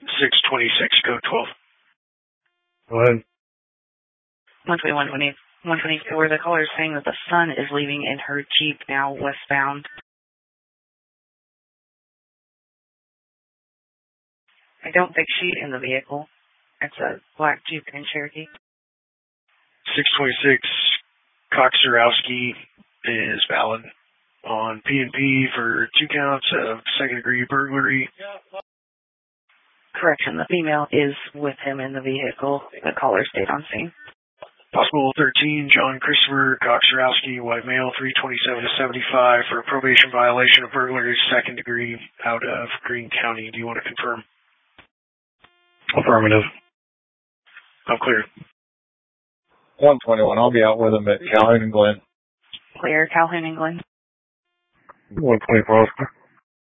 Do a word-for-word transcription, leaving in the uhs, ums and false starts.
six twenty-six, code twelve. Go ahead. one twenty-one, one twenty-four, the caller is saying that the son is leaving in her Jeep now westbound. I don't think she's in the vehicle. It's a black Jeep Grand Cherokee. six twenty-six, Cox-Zarowski is valid on P and P for two counts of second-degree burglary. Correction, the female is with him in the vehicle. The caller stayed on scene. Possible thirteen, John Christopher Cox-Zarowski, white male, three twenty-seven to seventy-five, for a probation violation of burglary, second degree, out of Greene County. Do you want to confirm? Affirmative. I'm clear. one twenty-one, I'll be out with him at Calhoun and Glen. Clear, Calhoun and Glen. one twenty-four, Oscar.